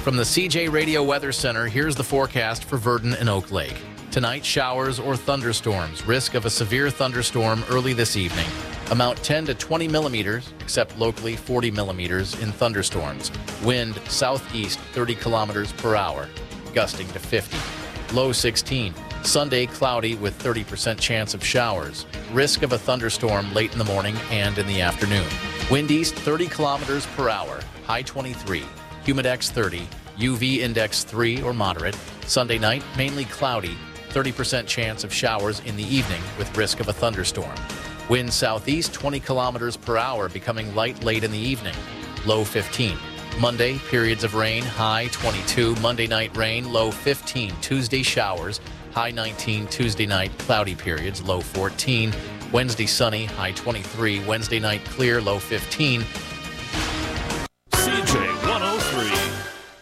From the CJ Radio Weather Center, here's the forecast for Virden and Oak Lake. Tonight, showers or thunderstorms. Risk of a severe thunderstorm early this evening. Amount 10 to 20 millimeters, except locally 40 millimeters in thunderstorms. Wind southeast 30 kilometers per hour, gusting to 50. Low 16. Sunday, cloudy with 30% chance of showers. Risk of a thunderstorm late in the morning and in the afternoon. Wind east 30 kilometers per hour, high 23. Humidex 30. UV index 3 or moderate. Sunday night, mainly cloudy. 30% chance of showers in the evening with risk of a thunderstorm. Wind southeast 20 kilometers per hour, becoming light late in the evening. Low 15. Monday, periods of rain, high 22. Monday night rain, low 15. Tuesday showers, high 19. Tuesday night cloudy periods, low 14. Wednesday sunny, high 23. Wednesday night clear, low 15.